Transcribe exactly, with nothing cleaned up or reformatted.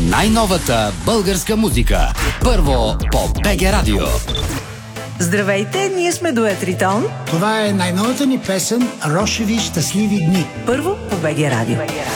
Най-новата българска музика. Първо по БГ Радио. Здравейте, ние сме дует Ритон. Това е най-новата ни песен "Рошеви щастливи дни". Първо по БГ Радио.